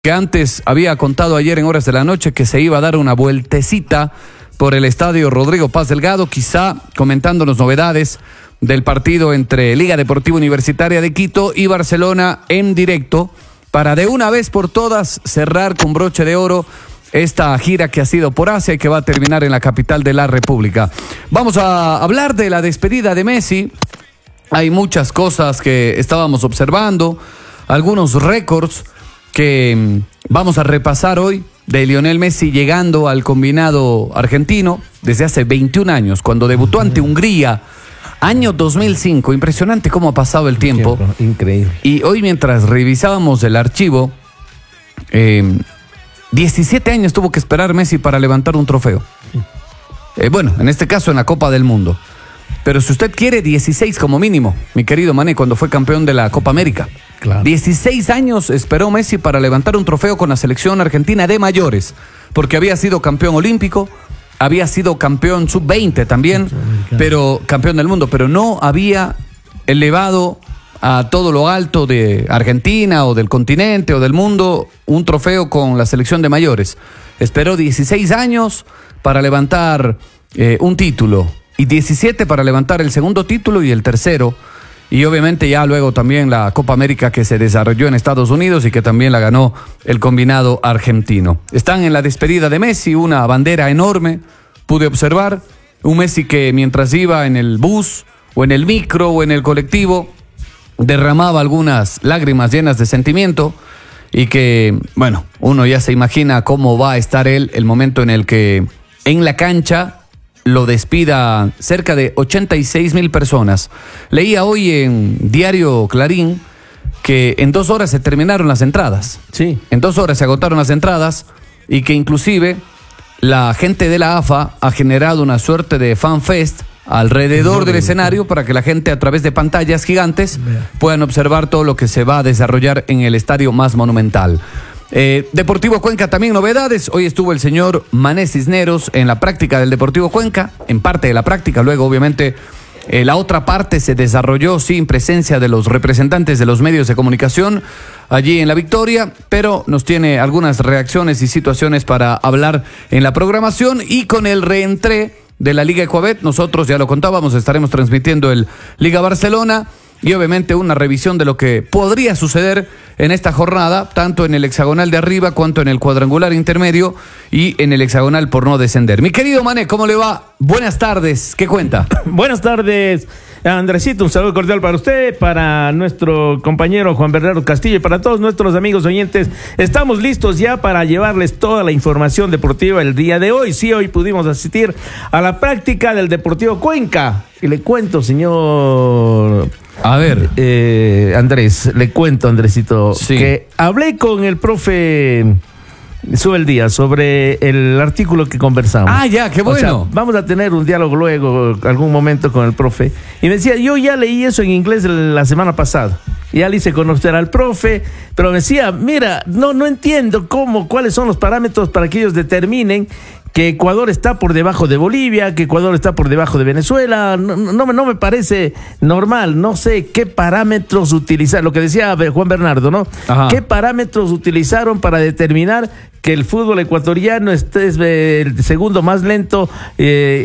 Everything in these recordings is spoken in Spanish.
Que antes había contado ayer en horas de la noche que se iba a dar una vueltecita por el estadio Rodrigo Paz Delgado, quizá comentándonos novedades del partido entre Liga Deportiva Universitaria de Quito y Barcelona en directo, para de una vez por todas cerrar con broche de oro esta gira que ha sido por Asia y que va a terminar en la capital de la República. Vamos a hablar de la despedida de Messi. Hay muchas cosas que estábamos observando, algunos récords que vamos a repasar hoy de Lionel Messi llegando al combinado argentino desde hace 21 años, cuando debutó ante Hungría, año 2005. Impresionante cómo ha pasado el tiempo. Increíble. Y hoy, mientras revisábamos el archivo, 17 años tuvo que esperar Messi para levantar un trofeo. Bueno, en este caso en la Copa del Mundo. Pero si usted quiere, 16 como mínimo, mi querido Mané, cuando fue campeón de la Copa América. Claro. 16 años esperó Messi para levantar un trofeo con la selección argentina de mayores, porque había sido campeón olímpico, había sido campeón sub-20 también, pero campeón del mundo, pero no había elevado a todo lo alto de Argentina o del continente o del mundo un trofeo con la selección de mayores. Esperó 16 años para levantar un título y 17 para levantar el segundo título y el tercero. Y obviamente ya luego también la Copa América que se desarrolló en Estados Unidos y que también la ganó el combinado argentino. Están en la despedida de Messi, una bandera enorme, pude observar, un Messi que mientras iba en el bus o en el micro o en el colectivo, derramaba algunas lágrimas llenas de sentimiento y que, bueno, uno ya se imagina cómo va a estar él el momento en el que en la cancha lo despida cerca de 86,000 personas. Leía hoy en Diario Clarín que en 2 horas se terminaron las entradas. Sí. En 2 horas se agotaron las entradas y que inclusive la gente de la AFA ha generado una suerte de fanfest alrededor del escenario para que la gente a través de pantallas gigantes puedan observar todo lo que se va a desarrollar en el estadio más monumental. Deportivo Cuenca también novedades. Hoy estuvo el señor Mané Cisneros en la práctica del Deportivo Cuenca, en parte de la práctica. Luego obviamente la otra parte se desarrolló sin presencia de los representantes de los medios de comunicación allí en La Victoria, pero nos tiene algunas reacciones y situaciones para hablar en la programación. Y con el reentré de la Liga Ecuabet, nosotros ya lo contábamos, estaremos transmitiendo el Liga Barcelona y obviamente una revisión de lo que podría suceder en esta jornada, tanto en el hexagonal de arriba cuanto en el cuadrangular intermedio y en el hexagonal por no descender. Mi querido Mané, ¿cómo le va? Buenas tardes, ¿qué cuenta? Buenas tardes, Andresito, un saludo cordial para usted, para nuestro compañero Juan Bernardo Castillo y para todos nuestros amigos oyentes. Estamos listos ya para llevarles toda la información deportiva el día de hoy. Sí, hoy pudimos asistir a la práctica del Deportivo Cuenca. Y le cuento, señor... A ver. Andrés, le cuento, Andresito, sí, que hablé con el profe Sube el Día sobre el artículo que conversamos. Ah, ya, qué bueno. O sea, vamos a tener un diálogo luego, algún momento con el profe. Y me decía, yo ya leí eso en inglés la semana pasada. Ya le hice conocer al profe, pero me decía, mira, no entiendo cuáles son los parámetros para que ellos determinen que Ecuador está por debajo de Bolivia, que Ecuador está por debajo de Venezuela. No me parece normal. No sé qué parámetros utilizar. Lo que decía Juan Bernardo, ¿no? Ajá. ¿Qué parámetros utilizaron para determinar que el fútbol ecuatoriano es el segundo más lento y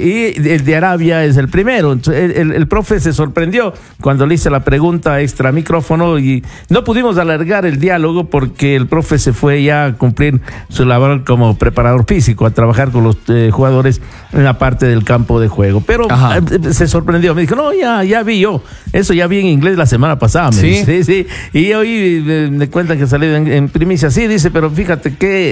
el de Arabia es el primero? Entonces, el profe se sorprendió cuando le hice la pregunta extra micrófono y no pudimos alargar el diálogo porque el profe se fue ya a cumplir su labor como preparador físico, a trabajar con los jugadores en la parte del campo de juego. Pero se sorprendió, me dijo, no, ya vi yo, eso ya vi en inglés la semana pasada. ¿Sí? Sí. Y hoy me cuentan que salió en primicia. Sí, dice, pero fíjate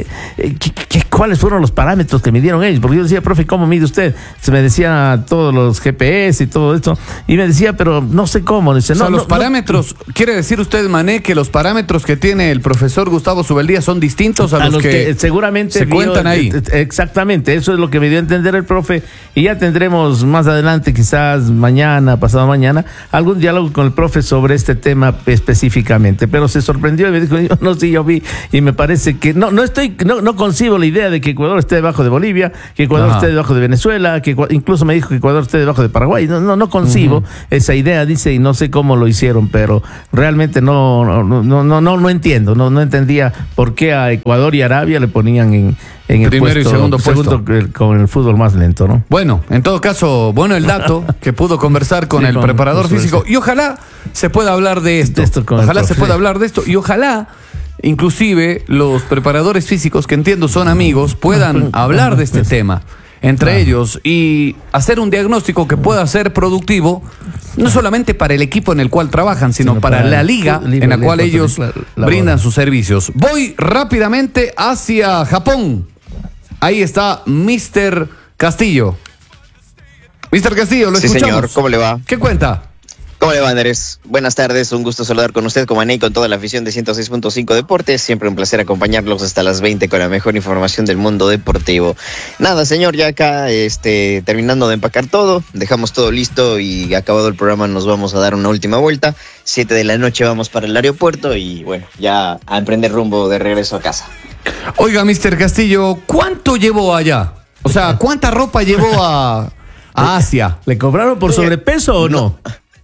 ¿cuáles fueron los parámetros que midieron ellos? Porque yo decía, profe, ¿cómo mide usted? Se me decía todos los GPS y todo esto, y me decía, pero no sé cómo. Dice, los parámetros, ¿quiere decir usted, Mané, que los parámetros que tiene el profesor Gustavo Subeldía son distintos a los que seguramente se cuentan ahí? Exactamente, eso es lo que me dio a entender el profe, y ya tendremos más adelante, quizás mañana, pasado mañana, algún diálogo con el profe sobre este tema específicamente. Pero se sorprendió y me dijo, no, sí, yo vi, y me parece que no concibo la idea idea de que Ecuador esté debajo de Bolivia, que Ecuador esté debajo de Venezuela, que incluso me dijo que Ecuador esté debajo de Paraguay. No concibo esa idea, dice, y no sé cómo lo hicieron, pero realmente no entiendo, no entendía por qué a Ecuador y Arabia le ponían en el primero y segundo puesto con el fútbol más lento, ¿no? Bueno, en todo caso, bueno el dato que pudo conversar con el preparador físico, y ojalá se pueda hablar de esto. Ojalá se pueda hablar de esto, y ojalá inclusive los preparadores físicos, que entiendo son amigos, puedan hablar de este tema entre ellos y hacer un diagnóstico que pueda ser productivo, no solamente para el equipo en el cual trabajan, sino para la liga en la cual ellos brindan sus servicios. Voy rápidamente hacia Japón. Ahí está Mr. Castillo. Mr. Castillo, lo escuchamos. Sí, señor, ¿cómo le va? ¿Qué cuenta? ¿Cómo le va, Andrés? Buenas tardes, un gusto saludar con usted, como Aney, con toda la afición de 106.5 Deportes. Siempre un placer acompañarlos hasta las 20 con la mejor información del mundo deportivo. Nada, señor, ya acá terminando de empacar todo, dejamos todo listo y acabado el programa nos vamos a dar una última vuelta. 7 de la noche vamos para el aeropuerto y bueno, ya a emprender rumbo de regreso a casa. Oiga, Mr. Castillo, ¿cuánto llevó allá? O sea, ¿cuánta ropa llevó a Asia? ¿Le cobraron por sobrepeso o no?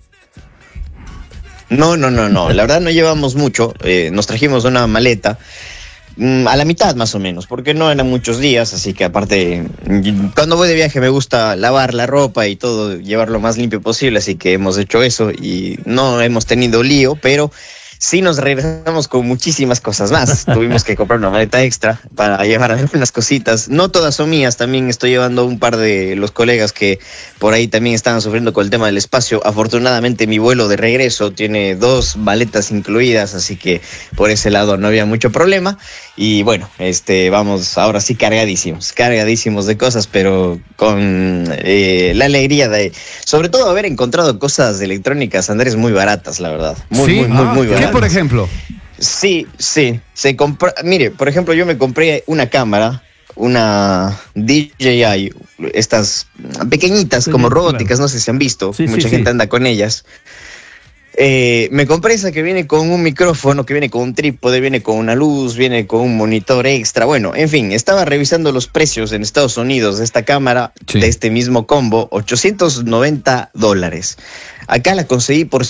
No, la verdad no llevamos mucho, nos trajimos una maleta, a la mitad más o menos, porque no eran muchos días, así que aparte, cuando voy de viaje me gusta lavar la ropa y todo, llevarlo lo más limpio posible, así que hemos hecho eso y no hemos tenido lío, pero sí nos regresamos con muchísimas cosas más. Tuvimos que comprar una maleta extra para llevar algunas cositas. No todas son mías, también estoy llevando un par de los colegas que por ahí también estaban sufriendo con el tema del espacio. Afortunadamente mi vuelo de regreso tiene 2 maletas incluidas, así que por ese lado no había mucho problema. Y bueno, vamos ahora sí cargadísimos de cosas, pero con la alegría de, sobre todo, haber encontrado cosas electrónicas, Andrés, muy baratas, la verdad. Muy baratas. ¿Qué, por ejemplo? Sí, se compró. Mire, por ejemplo, yo me compré una cámara, una DJI, estas pequeñitas como robóticas, claro. No sé si han visto, mucha gente anda con ellas. Me compré esa que viene con un micrófono, que viene con un trípode, viene con una luz, viene con un monitor extra. Bueno, en fin, estaba revisando los precios en Estados Unidos de esta cámara, de este mismo combo, $890. Acá la conseguí por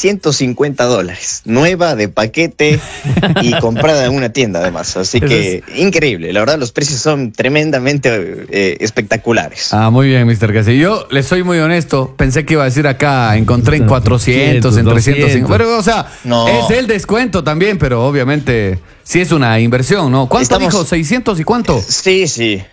$650, nueva, de paquete y comprada en una tienda además. Así que increíble, la verdad los precios son tremendamente espectaculares. Muy bien, Mr. Castillo. Yo le soy muy honesto, pensé que iba a decir acá, encontré en 400, en 350. Pero, o sea, es el descuento también, pero obviamente sí es una inversión, ¿no? ¿Cuánto dijo? ¿600 y cuánto? Sí.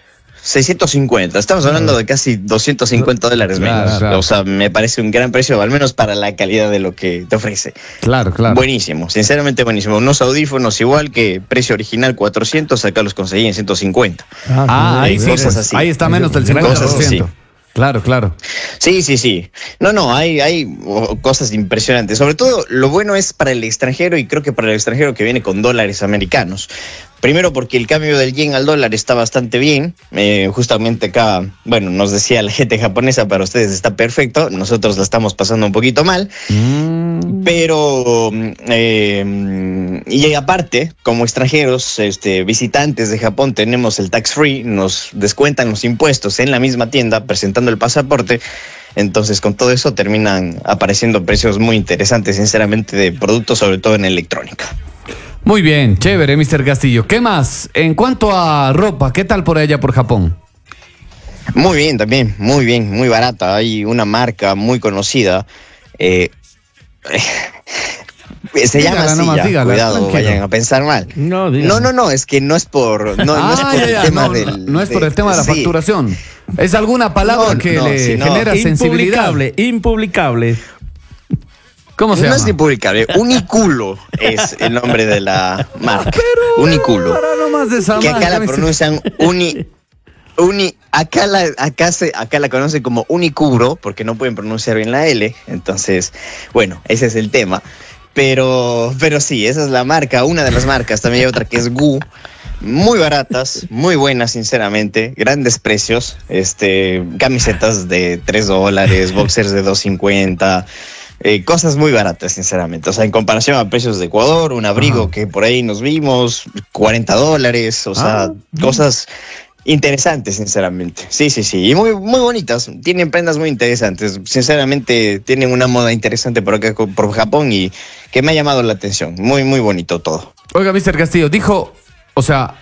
650, estamos hablando de casi $250 menos. Claro. O sea, me parece un gran precio, al menos para la calidad de lo que te ofrece. Claro. Buenísimo, sinceramente buenísimo. Unos audífonos igual que precio original 400, acá los conseguí en 150. Ahí sí, cosas así. Ahí está menos del 50%. Claro. Sí. No, hay cosas impresionantes. Sobre todo, lo bueno es para el extranjero, y creo que para el extranjero que viene con dólares americanos. Primero porque el cambio del yen al dólar está bastante bien. Justamente acá, bueno, nos decía la gente japonesa, para ustedes está perfecto. Nosotros la estamos pasando un poquito mal. Pero, y aparte, como extranjeros, visitantes de Japón, tenemos el tax free, nos descuentan los impuestos en la misma tienda presentando el pasaporte. Entonces, con todo eso terminan apareciendo precios muy interesantes, sinceramente, de productos, sobre todo en electrónica. Muy bien, chévere, Mr. Castillo. ¿Qué más? En cuanto a ropa, ¿qué tal por allá por Japón? Muy bien, también, muy barata. Hay una marca muy conocida. Se llama así, dígala, cuidado, tranquilo. Vayan a pensar mal. No, es que no es por el tema de la facturación. Es alguna palabra que le genera sensibilidad. Impublicable. ¿Cómo se llama? No es impublicable, Uniculo es el nombre de la marca. Uniculo. Que acá la pronuncian acá la conocen como Unicuro, porque no pueden pronunciar bien la L. Entonces, bueno, ese es el tema. Pero sí, esa es la marca, una de las marcas. También hay otra que es Gu. Muy baratas, muy buenas, sinceramente, grandes precios, camisetas de $3, boxers de $2.50, cosas muy baratas, sinceramente. O sea, en comparación a precios de Ecuador, un abrigo que por ahí nos vimos, $40, o sea, cosas Interesante, sinceramente. Sí. Y muy, muy bonitas. Tienen prendas muy interesantes. Sinceramente, tienen una moda interesante por acá, por Japón, y que me ha llamado la atención. Muy, muy bonito todo. Oiga, Mr. Castillo, dijo, o sea,